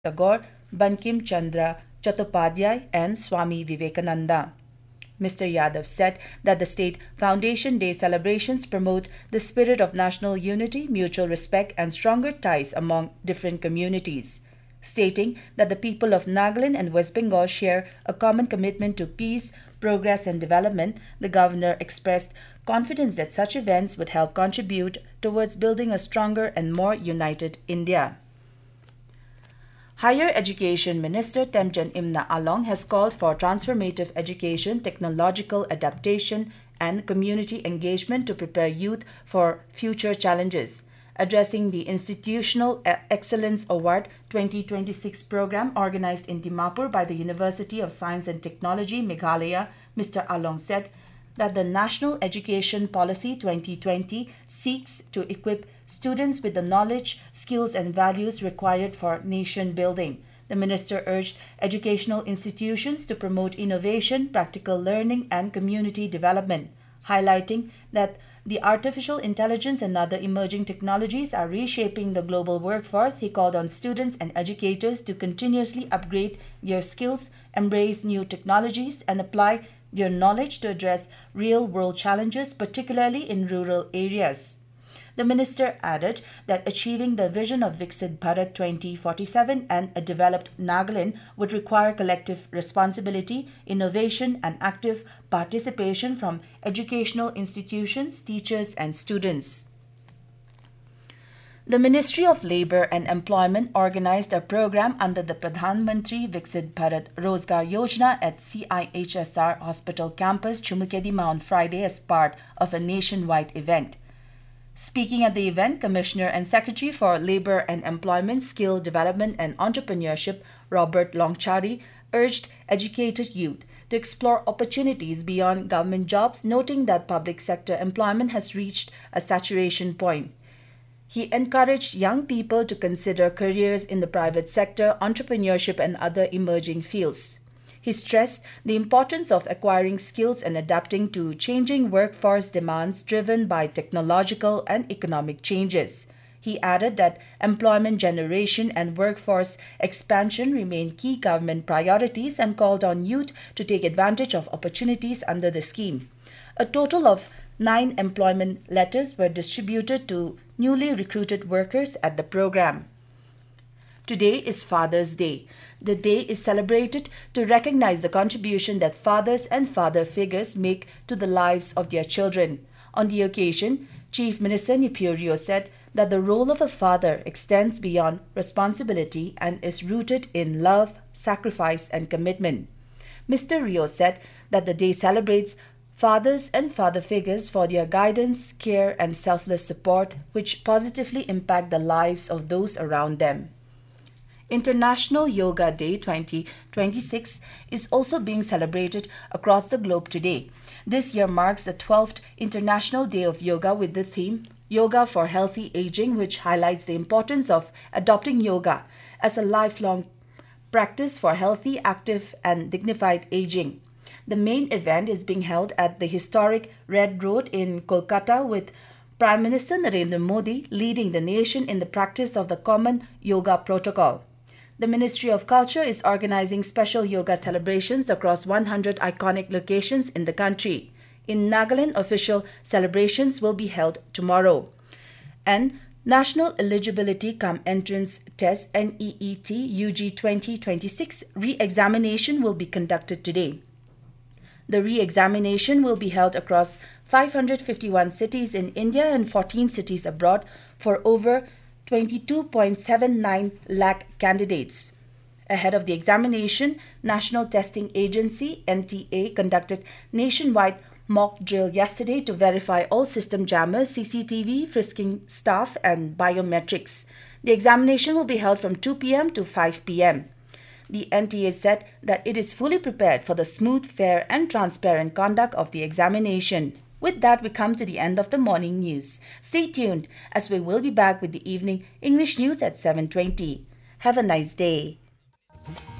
Tagore, Bankim Chandra Chattopadhyay, and Swami Vivekananda. Mr. Yadav said that the State Foundation Day celebrations promote the spirit of national unity, mutual respect, and stronger ties among different communities. Stating that the people of Nagaland and West Bengal share a common commitment to peace, progress, and development, the governor expressed confidence that such events would help contribute towards building a stronger and more united India. Higher Education Minister Temjen Imna Along has called for transformative education, technological adaptation, and community engagement to prepare youth for future challenges. Addressing the Institutional Excellence Award 2026 program organized in Dimapur by the University of Science and Technology, Meghalaya, Mr. Along said that the National Education Policy 2020 seeks to equip students with the knowledge, skills, and values required for nation building. The minister urged educational institutions to promote innovation, practical learning, and community development, highlighting that the artificial intelligence and other emerging technologies are reshaping the global workforce. He called on students and educators to continuously upgrade their skills, embrace new technologies, and apply their knowledge to address real-world challenges, particularly in rural areas. The minister added that achieving the vision of Viksit Bharat 2047 and a developed Nagaland would require collective responsibility, innovation, and active participation from educational institutions, teachers, and students. The Ministry of Labour and Employment organized a program under the Pradhan Mantri Viksit Bharat Rozgar Yojana at CIHSR Hospital Campus, Chumukedima on Friday as part of a nationwide event. Speaking at the event, Commissioner and Secretary for Labour and Employment, Skill Development and Entrepreneurship, Robert Longchari, urged educated youth to explore opportunities beyond government jobs, noting that public sector employment has reached a saturation point. He encouraged young people to consider careers in the private sector, entrepreneurship, and other emerging fields. He stressed the importance of acquiring skills and adapting to changing workforce demands driven by technological and economic changes. He added that employment generation and workforce expansion remain key government priorities and called on youth to take advantage of opportunities under the scheme. A total of 9 employment letters were distributed to newly recruited workers at the program. Today is Father's Day. The day is celebrated to recognize the contribution that fathers and father figures make to the lives of their children. On the occasion, Chief Minister Nipio Rio said that the role of a father extends beyond responsibility and is rooted in love, sacrifice, and commitment. Mr. Rio said that the day celebrates fathers and father figures for their guidance, care, and selfless support, which positively impact the lives of those around them. International Yoga Day 2026 is also being celebrated across the globe today. This year marks the 12th International Day of Yoga with the theme Yoga for Healthy Aging, which highlights the importance of adopting yoga as a lifelong practice for healthy, active, and dignified aging. The main event is being held at the historic Red Road in Kolkata, with Prime Minister Narendra Modi leading the nation in the practice of the Common Yoga Protocol. The Ministry of Culture is organizing special yoga celebrations across 100 iconic locations in the country. In Nagaland, official celebrations will be held tomorrow. And National Eligibility Cum Entrance Test NEET UG 2026 re-examination will be conducted today. The re-examination will be held across 551 cities in India and 14 cities abroad for over 22.79 lakh candidates. Ahead of the examination, National Testing Agency NTA conducted nationwide mock drill yesterday to verify all system jammers, CCTV, frisking staff, and biometrics. The examination will be held from 2 p.m. to 5 p.m. The NTA said that it is fully prepared for the smooth, fair, and transparent conduct of the examination. With that, we come to the end of the morning news. Stay tuned as we will be back with the evening English news at 7:20. Have a nice day.